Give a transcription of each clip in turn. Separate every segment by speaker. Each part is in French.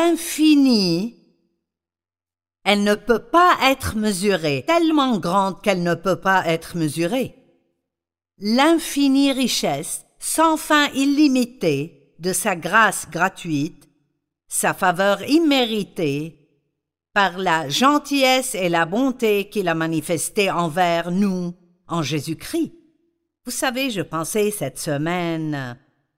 Speaker 1: l'infini, elle ne peut pas être mesurée, tellement grande qu'elle ne peut pas être mesurée. L'infinie richesse, sans fin illimitée, de sa grâce gratuite, sa faveur imméritée, par la gentillesse et la bonté qu'il a manifestée envers nous en Jésus-Christ. Vous savez, je pensais cette semaine,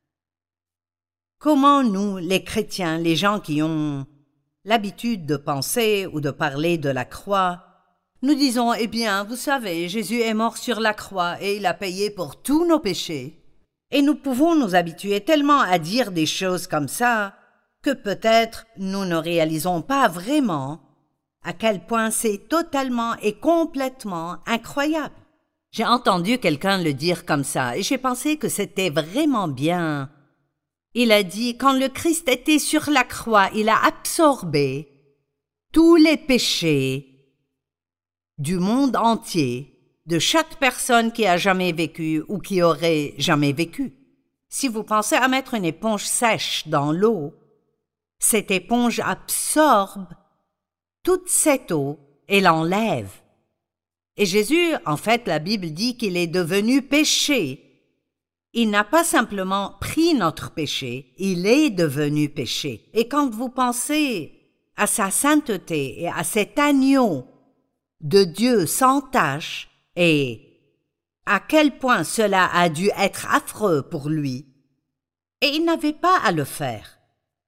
Speaker 1: comment nous, les chrétiens, les gens qui ont l'habitude de penser ou de parler de la croix, nous disons, eh bien, vous savez, Jésus est mort sur la croix et il a payé pour tous nos péchés. Et nous pouvons nous habituer tellement à dire des choses comme ça que peut-être nous ne réalisons pas vraiment à quel point c'est totalement et complètement incroyable. J'ai entendu quelqu'un le dire comme ça et j'ai pensé que c'était vraiment bien. Il a dit, quand le Christ était sur la croix, il a absorbé tous les péchés du monde entier, de chaque personne qui a jamais vécu ou qui aurait jamais vécu. Si vous pensez à mettre une éponge sèche dans l'eau, cette éponge absorbe toute cette eau et l'enlève. Et Jésus, en fait, la Bible dit qu'il est devenu péché. Il n'a pas simplement pris notre péché, il est devenu péché. Et quand vous pensez à sa sainteté et à cet agneau de Dieu sans tache, et à quel point cela a dû être affreux pour lui, et il n'avait pas à le faire.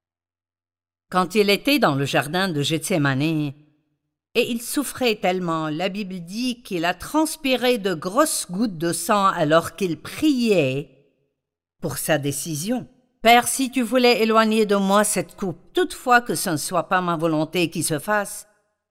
Speaker 1: Quand il était dans le jardin de Gethsémani, et il souffrait tellement, la Bible dit qu'il a transpiré de grosses gouttes de sang alors qu'il priait pour sa décision. « Père, si tu voulais éloigner de moi cette coupe, toutefois que ce ne soit pas ma volonté qui se fasse,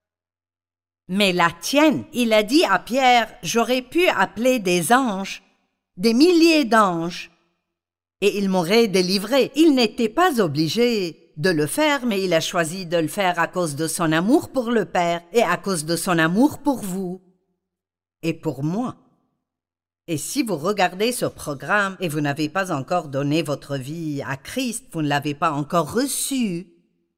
Speaker 1: mais la tienne. » Il a dit à Pierre, « J'aurais pu appeler des anges, des milliers d'anges, et ils m'auraient délivré. » Il n'était pas obligé de le faire, mais il a choisi de le faire à cause de son amour pour le Père et à cause de son amour pour vous et pour moi. Et si vous regardez ce programme et vous n'avez pas encore donné votre vie à Christ, vous ne l'avez pas encore reçu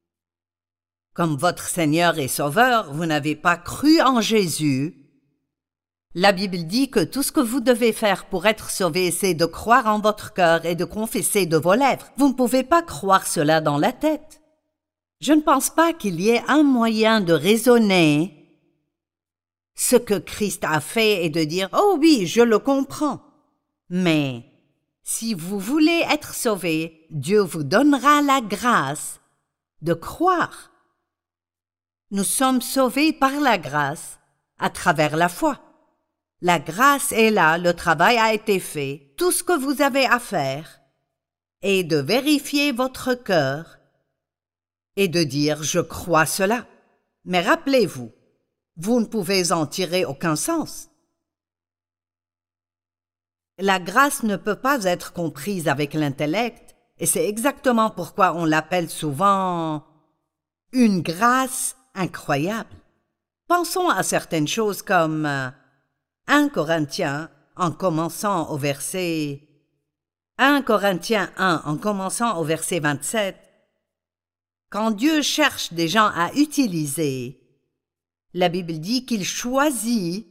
Speaker 1: comme votre Seigneur et Sauveur, vous n'avez pas cru en Jésus, la Bible dit que tout ce que vous devez faire pour être sauvé, c'est de croire en votre cœur et de confesser de vos lèvres. Vous ne pouvez pas croire cela dans la tête. Je ne pense pas qu'il y ait un moyen de raisonner ce que Christ a fait et de dire « Oh oui, je le comprends ». Mais si vous voulez être sauvé, Dieu vous donnera la grâce de croire. Nous sommes sauvés par la grâce à travers la foi. La grâce est là, le travail a été fait. Tout ce que vous avez à faire est de vérifier votre cœur et de dire « Je crois cela ». Mais rappelez-vous, vous ne pouvez en tirer aucun sens. La grâce ne peut pas être comprise avec l'intellect et c'est exactement pourquoi on l'appelle souvent une grâce incroyable. Pensons à certaines choses comme 1 Corinthiens en commençant au verset 1 Corinthiens 1 en commençant au verset 27. Quand Dieu cherche des gens à utiliser, la Bible dit qu'il choisit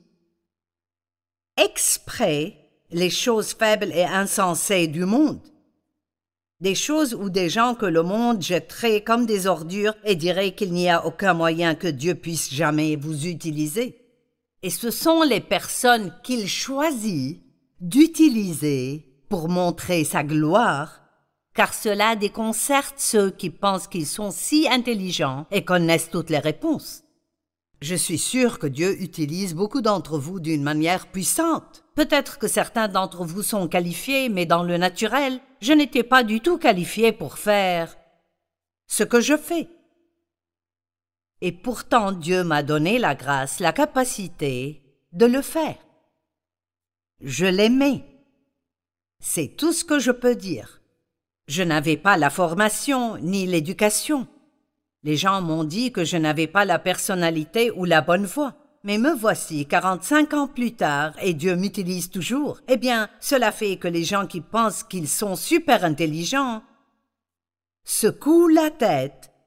Speaker 1: exprès les choses faibles et insensées du monde. Des choses ou des gens que le monde jetterait comme des ordures et dirait qu'il n'y a aucun moyen que Dieu puisse jamais vous utiliser. Et ce sont les personnes qu'il choisit d'utiliser pour montrer sa gloire, car cela déconcerte ceux qui pensent qu'ils sont si intelligents et connaissent toutes les réponses. Je suis sûr que Dieu utilise beaucoup d'entre vous d'une manière puissante. Peut-être que certains d'entre vous sont qualifiés, mais dans le naturel, je n'étais pas du tout qualifié pour faire ce que je fais. Et pourtant, Dieu m'a donné la grâce, la capacité de le faire. Je l'aimais. C'est tout ce que je peux dire. Je n'avais pas la formation ni l'éducation. Les gens m'ont dit que je n'avais pas la personnalité ou la bonne voix. Mais me voici 45 ans plus tard et Dieu m'utilise toujours. Eh bien, cela fait que les gens qui pensent qu'ils sont super intelligents secouent la tête